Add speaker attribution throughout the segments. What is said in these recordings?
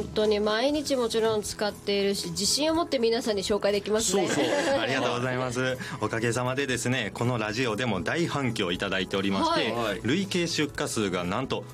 Speaker 1: 本当に毎日もちろん使っているし、自信を持って皆さんに紹介できますね。
Speaker 2: そうありがとうございます。おかげさまでですね、このラジオでも大反響いただいておりまして、
Speaker 3: はい、
Speaker 2: 累計出荷数がなんと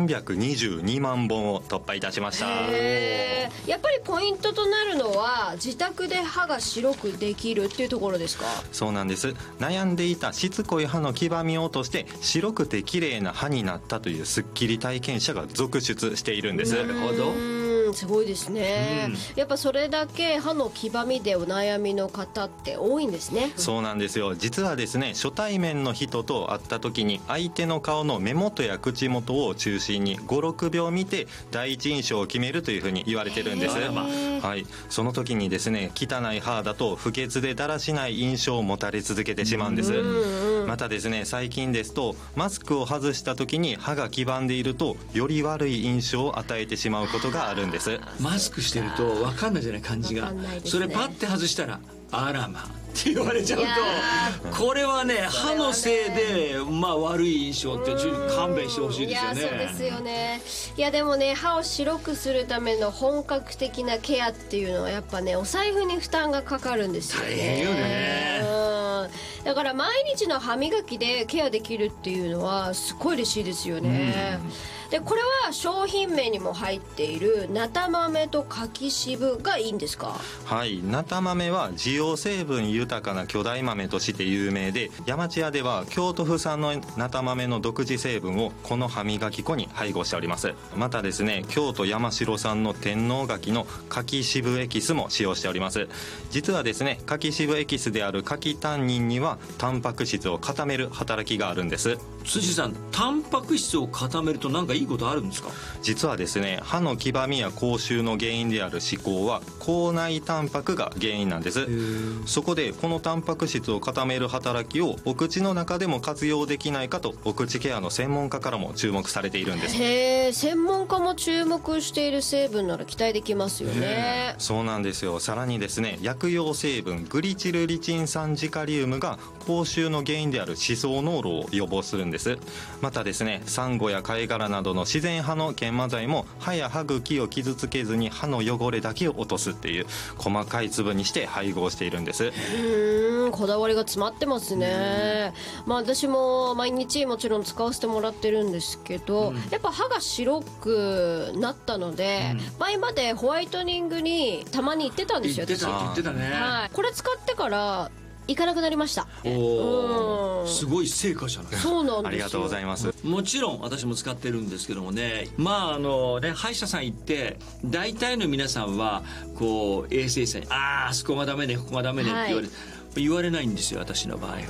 Speaker 2: 322万本を突破いたしました。
Speaker 1: やっぱりポイントとなるのは自宅で歯が白くできるっていうところですか？
Speaker 2: そうなんです。悩んでいたしつこい歯の黄ばみを落として白くて綺麗な歯になったというスッキリ体験者が続出しているんです。
Speaker 3: なるほど。
Speaker 1: すごいですね、やっぱそれだけ歯の黄ばみでお悩みの方って多いんですね。
Speaker 2: そうなんですよ。実はですね、初対面の人と会った時に相手の顔の目元や口元を中心に 5,6 秒見て第一印象を決めるというふうに言われてるんです。はい、その時にですね、汚い歯だと不潔でだらしない印象を持たれ続けてしまうんです。またですね、最近ですとマスクを外した時に歯が黄ばんでいるとより悪い印象を与えてしまうことがあるんです。
Speaker 3: マスクしてると分かんないじゃない、感じが、それパッて外したらあらまって言われちゃうと、これはね、歯のせいで悪い印象って勘弁してほしいですよね。
Speaker 1: いや、そうですよね。いやでもね、歯を白くするための本格的なケアっていうのはやっぱね、お財布に負担がかかるんですよね。
Speaker 3: 大変よね。
Speaker 1: だから毎日の歯磨きでケアできるっていうのはすごい嬉しいですよね。でこれは商品名にも入っているナタ豆と柿渋がいいんですか？
Speaker 2: はい、ナタ豆は滋養成分豊かな巨大豆として有名で、山地屋では京都府産のナタ豆の独自成分をこの歯磨き粉に配合しております。またですね、京都山城産の天王柿の柿渋エキスも使用しております。実はですね、柿渋エキスである柿タンニンにはタンパク質を固める働きがあるんです。
Speaker 3: 辻さん、タンパク質を固めると何かいいことあるんですか？
Speaker 2: 実はですね、歯の黄ばみや口臭の原因である歯垢は口内タンパクが原因なんです。そこでこのタンパク質を固める働きをお口の中でも活用できないかと、お口ケアの専門家からも注目されているんです。
Speaker 1: へー、専門家も注目している成分なら期待できますよね。
Speaker 2: そうなんですよ。さらにですね、薬用成分グリチルリチン酸ジカリウムが口臭の原因である歯槽膿漏を予防するんです。またですね、サンゴや貝殻などの自然派の研磨剤も歯や歯茎を傷つけずに歯の汚れだけを落とすっていう細かい粒にして配合しているんです。
Speaker 1: こだわりが詰まってますね。私も毎日もちろん使わせてもらってるんですけど、やっぱ歯が白くなったので、前までホワイトニングにたまに行ってたんですよ。
Speaker 3: 言ってたね、
Speaker 1: はい、これ使ってから行かなくなりました。
Speaker 3: すごい成果じゃない。
Speaker 1: そうなんですよ。
Speaker 2: ありがとうございます。
Speaker 3: もちろん私も使ってるんですけどもね、歯医者さん行って大体の皆さんはこう衛生士さんにあそこがダメねここがダメねって言われないんですよ、私の場合は。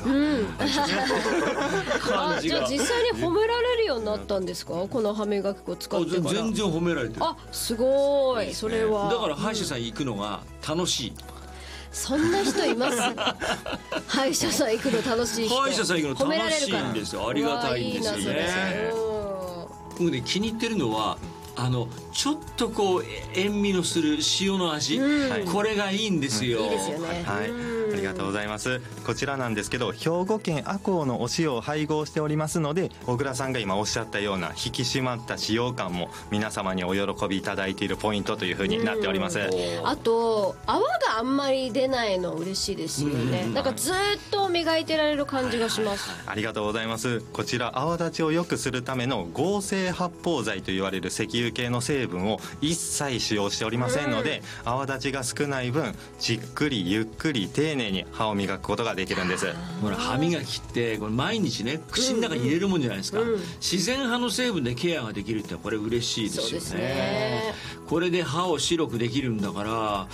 Speaker 1: じゃあ実際に褒められるようになったんですか？この歯磨き粉使ってから。
Speaker 3: 全然褒められてる。
Speaker 1: すごい、それは。
Speaker 3: だから歯医者さん行くのが楽しい。
Speaker 1: そんな人います？歯医者さん行くの楽しい人。
Speaker 3: 歯医者さん行くの楽しいんですよ。ありがたいんですよね。僕ね、気に入ってるのはちょっとこう塩味のする塩の味、これがいいんですよ。
Speaker 1: いいですよね。
Speaker 2: はい、ありがとうございます。こちらなんですけど、兵庫県赤穂のお塩を配合しておりますので、小倉さんが今おっしゃったような引き締まった使用感も皆様にお喜びいただいているポイントというふうになっております。
Speaker 1: あと泡があんまり出ないの嬉しいですよね。なんかずっと磨いてられる感じがします。
Speaker 2: ありがとうございます。こちら泡立ちを良くするための合成発泡剤と言われる石油系の成分を一切使用しておりませんので、泡立ちが少ない分じっくりゆっくり丁寧に歯を磨くことができるんです。
Speaker 3: ほら、歯磨きってこれ毎日ね、口の中に入れるもんじゃないですか。自然派の成分でケアができるってこれ嬉しいですよね。
Speaker 1: そうですね。
Speaker 3: これで歯を白くできるんだから、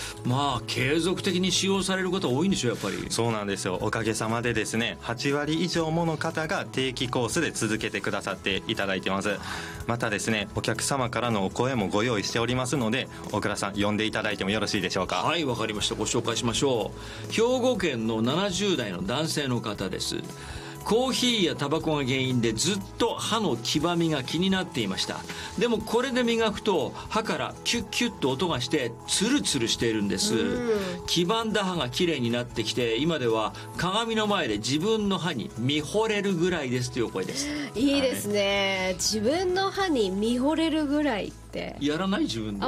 Speaker 3: 継続的に使用される方多いんでしょ、やっぱり。
Speaker 2: そうなんですよ。おかげさまでですね、8割以上もの方が定期コースで続けてくださっていただいてます。またですね、お客様からのお声もご用意しておりますので、大倉さん呼んでいただいてもよろしいでしょうか？
Speaker 3: はい、わかりました。ご紹介しましょう。兵庫県の70代の男性の方です。コーヒーやタバコが原因でずっと歯の黄ばみが気になっていました。でもこれで磨くと歯からキュッキュッと音がしてツルツルしているんです。黄ばんだ歯がきれいになってきて、今では鏡の前で自分の歯に見惚れるぐらいですという声です。
Speaker 1: いいですね、自分の歯に見惚れるぐらいって
Speaker 3: やらない？自分で